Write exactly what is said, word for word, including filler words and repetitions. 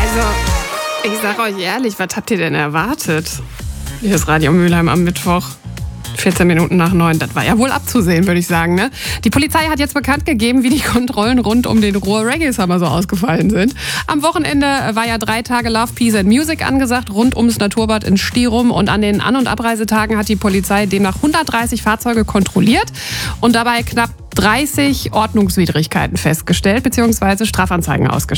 Also, ich sag euch ehrlich, was habt ihr denn erwartet? Hier ist Radio Mülheim am Mittwoch. vierzehn Minuten nach neun, das war ja wohl abzusehen, würde ich sagen. Ne? Die Polizei hat jetzt bekannt gegeben, wie die Kontrollen rund um den Ruhr Reggae Summer so ausgefallen sind. Am Wochenende war ja drei Tage Love, Peace and Music angesagt, rund ums Naturbad in Stirum. Und an den An- und Abreisetagen hat die Polizei demnach hundertdreißig Fahrzeuge kontrolliert und dabei knapp dreißig Ordnungswidrigkeiten festgestellt bzw. Strafanzeigen ausgestellt.